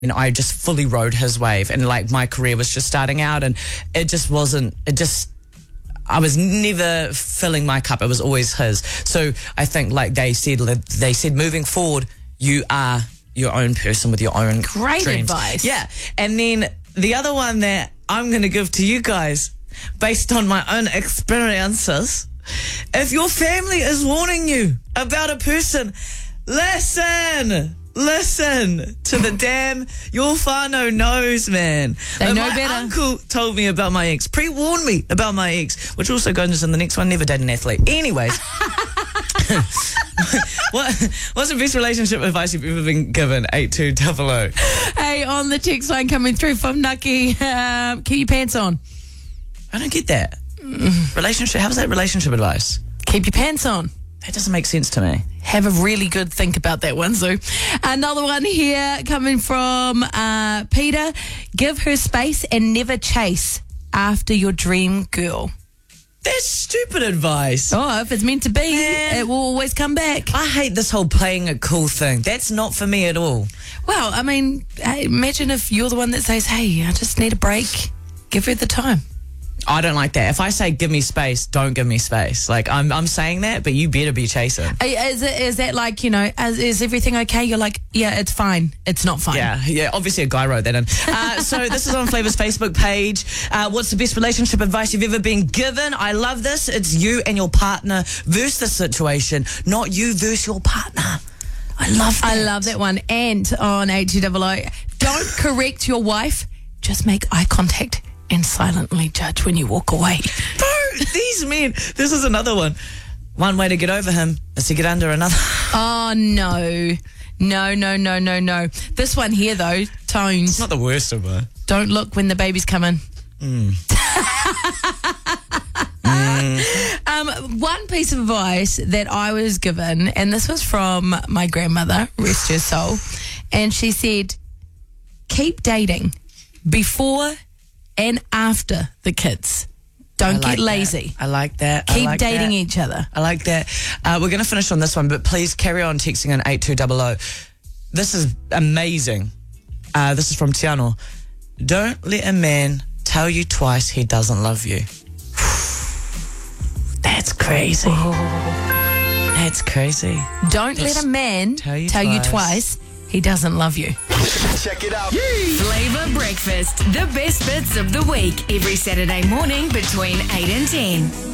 I just fully rode his wave, and like my career was just starting out, and I was never filling my cup. It was always his. So I think like they said moving forward, you are your own person with your own Great dreams. advice. Yeah. And then the other one that I'm going to give to you guys, based on my own experiences, if your family is warning you about a person, listen to the damn your whānau knows, man. They know my better. uncle told me about my ex, pre-warned me about my ex, which also goes in the next one, never date an athlete. Anyways, what's the best relationship advice you've ever been given? 8200. Hey, on the text line coming through from Nucky, keep your pants on. I don't get that. Relationship, how's that relationship advice? Keep your pants on. That doesn't make sense to me. Have a really good think about that one, Zoo. Another one here coming from Peter. Give her space and never chase after your dream girl. That's stupid advice. Oh, if it's meant to be, Man. it will always come back. I hate this whole playing it cool thing. That's not for me at all. Well, I mean, hey, imagine if you're the one that says, hey, I just need a break. Give her the time. I don't like that. If I say give me space, don't give me space. Like I'm saying that, but you better be chasing. Is that like, is everything okay? You're like, yeah, it's fine. It's not fine. Yeah. Obviously, a guy wrote that in. So this is on Flavor's Facebook page. What's the best relationship advice you've ever been given? I love this. It's you and your partner versus the situation, not you versus your partner. I love that. I love that one. And on 8200, don't correct your wife. Just make eye contact and silently judge when you walk away. Bro, these men. This is another one. One way to get over him is to get under another. Oh, no. No. This one here, though, Tones. It's not the worst of it. Don't look when the baby's coming. One piece of advice that I was given, and this was from my grandmother, rest her soul, and she said, keep dating before and after the kids. Don't get lazy. I like that. Keep dating each other. I like that. We're going to finish on this one, but please carry on texting in 8200. This is amazing. This is from Tiano. Don't let a man tell you twice he doesn't love you. That's crazy. That's crazy. Don't let a man tell you twice he doesn't love you. Check it out. Flavor Breakfast, the best bits of the week, every Saturday morning between 8 and 10.